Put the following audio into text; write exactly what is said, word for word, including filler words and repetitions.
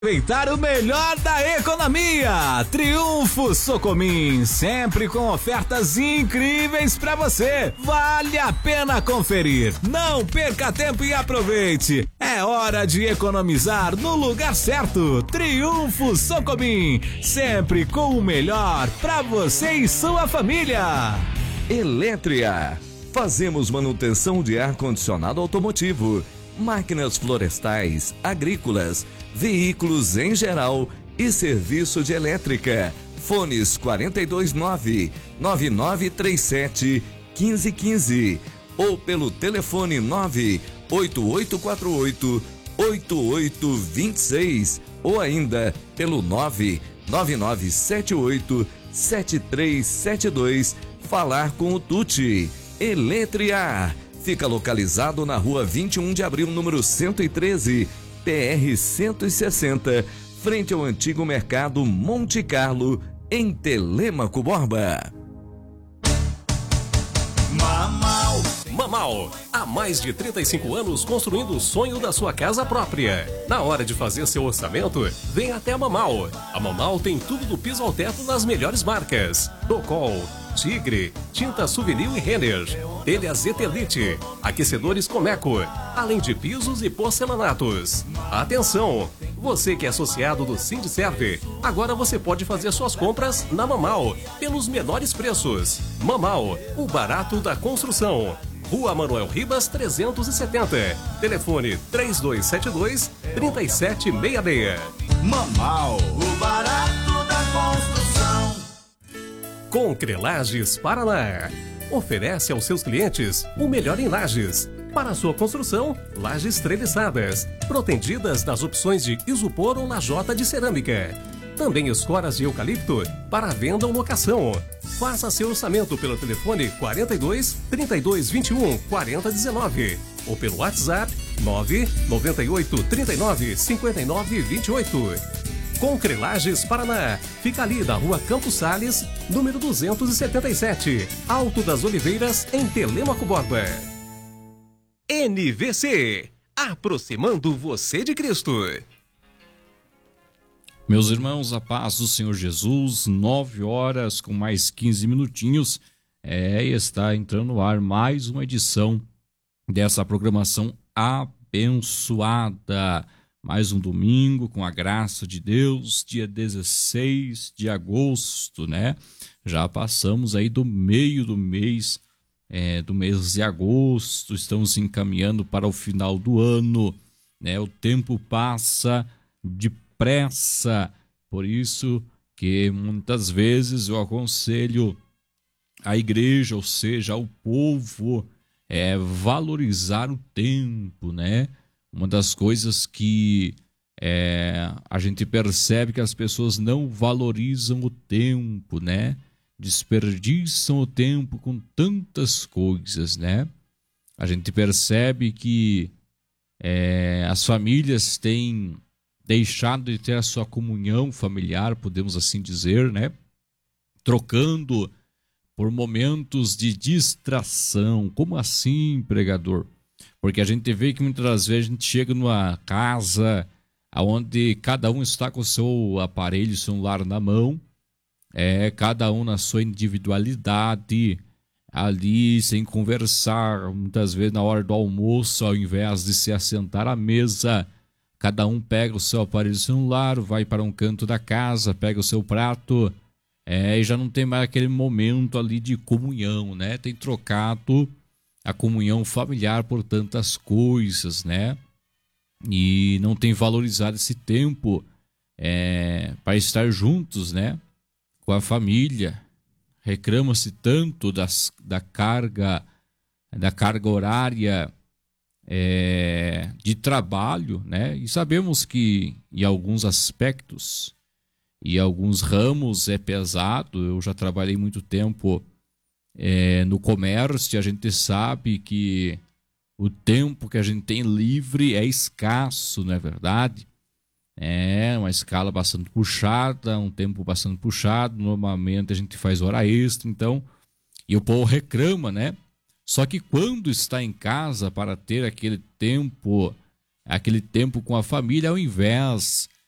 Aproveitar o melhor da economia. Triunfo Socomim, sempre com ofertas incríveis para você. Vale a pena conferir. Não perca tempo e aproveite. É hora de economizar no lugar certo. Triunfo Socomim, sempre com o melhor para você e sua família. Eletria. Fazemos manutenção de ar-condicionado automotivo, máquinas florestais, agrícolas, veículos em geral e serviço de elétrica. Fones quarenta e dois nove, nove nove três sete, um cinco um cinco ou pelo telefone nove oito oito quatro oito, oito oito dois seis ou ainda pelo nove nove nove sete oito, sete três sete dois. Falar com o Tuti. Eletria. Fica localizado na rua vinte e um de abril, número cento e treze, P R cento e sessenta, frente ao antigo mercado Monte Carlo, em Telêmaco Borba. Mamal. Mamal, há mais de trinta e cinco anos construindo o sonho da sua casa própria. Na hora de fazer seu orçamento, vem até a Mamal. A Mamal tem tudo do piso ao teto nas melhores marcas: Docol, Tigre, Tinta Souvenir e Renner, telhas Etelite, aquecedores Comeco, além de pisos e porcelanatos. Atenção! Você que é associado do Sindserve, agora você pode fazer suas compras na Mamal, pelos menores preços. Mamal, o barato da construção. Rua Manuel Ribas trezentos e setenta. Telefone três dois sete dois, três sete seis seis. Mamal, o barato da construção. Concrelages Paraná. Oferece aos seus clientes o melhor em lajes. Para sua construção, lajes treliçadas, protendidas das opções de isopor ou lajota de cerâmica. Também escoras de eucalipto para venda ou locação. Faça seu orçamento pelo telefone quarenta e dois, trinta e dois, vinte e um, quarenta, dezenove ou pelo WhatsApp nove nove oito, trinta e nove, cinquenta e nove, vinte e oito. Concrelages Paraná. Fica ali na rua Campos Sales, número duzentos e setenta e sete, Alto das Oliveiras, em Telêmaco Borba. N V C, aproximando você de Cristo. Meus irmãos, a paz do Senhor Jesus, nove horas com mais quinze minutinhos, é, está entrando no ar mais uma edição dessa programação abençoada. Mais um domingo com a graça de Deus, dia dezesseis de agosto, né? Já passamos aí do meio do mês, é, do mês de agosto, estamos encaminhando para o final do ano, né? O tempo passa depressa, por isso que muitas vezes eu aconselho a igreja, ou seja, o povo, é, valorizar o tempo, né? Uma das coisas que é, a gente percebe que as pessoas não valorizam o tempo, né? Desperdiçam o tempo com tantas coisas, né? A gente percebe que é, as famílias têm deixado de ter a sua comunhão familiar, podemos assim dizer, né? Trocando por momentos de distração. Como assim, pregador? Porque a gente vê que muitas das vezes a gente chega numa casa onde cada um está com o seu aparelho celular na mão, é, cada um na sua individualidade, ali sem conversar, muitas vezes na hora do almoço, ao invés de se assentar à mesa, cada um pega o seu aparelho celular, vai para um canto da casa, pega o seu prato, é, e já não tem mais aquele momento ali de comunhão, né? Tem trocado a comunhão familiar por tantas coisas, né? E não tem valorizado esse tempo é, para estar juntos, né? Com a família. Reclama-se tanto das, da carga, da carga horária é, de trabalho, né? E sabemos que em alguns aspectos e alguns ramos é pesado. Eu já trabalhei muito tempo É, no comércio, a gente sabe que o tempo que a gente tem livre é escasso, não é verdade? É uma escala bastante puxada, um tempo bastante puxado, normalmente a gente faz hora extra, então, e o povo reclama, né? Só que quando está em casa para ter aquele tempo, aquele tempo com a família, ao invés